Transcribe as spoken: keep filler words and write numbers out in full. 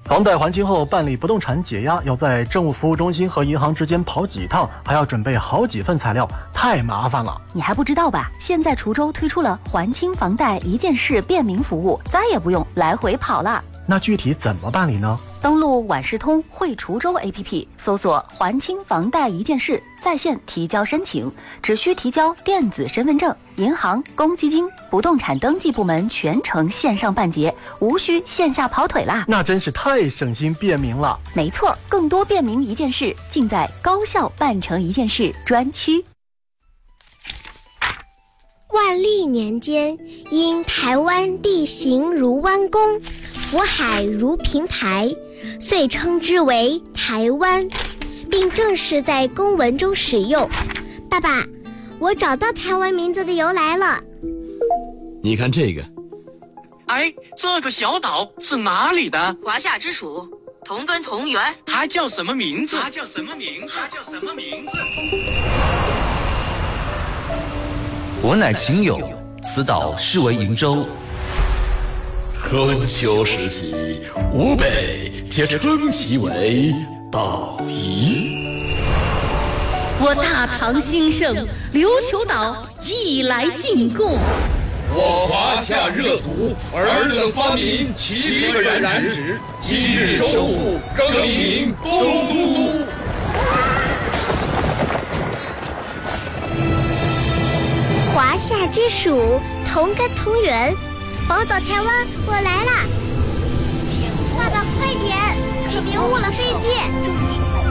房贷还清后办理不动产解押，要在政务服务中心和银行之间跑几趟，还要准备好几份材料，太麻烦了。 你还不知道吧？现在滁州推出了还清房贷一件事便民服务，再也不用来回跑了。 那具体怎么办理呢？ 登录晚市通惠滁州 A P P， 搜索还清房贷一件事，在线提交申请，只需提交电子身份证，银行、公积金、不动产登记部门全程线上办结，无需线下跑腿啦。 那真是太省心便民了。 没错，更多便民一件事，尽在高效办成一件事专区。 万历年间，因台湾地形如弯弓，福海如平台，遂称之为台湾，并正式在公文中使用。爸爸，我找到台湾名字的由来了。 你看这个， 哎，这个小岛是哪里的？ 华夏之属，同根同源。 它叫什么名字？ 它叫什么名字？它叫什么名字？ 我乃秦友，此岛是为瀛洲。 春秋时期，吴北皆称其为岛夷。 我大唐兴盛，琉球岛亦来进贡。 我华夏热土，尔等发明齐个染指，今日收复，更名东都。 华夏之属，同根同源，宝岛台湾，我来啦！爸爸，快点，你别误了飞机。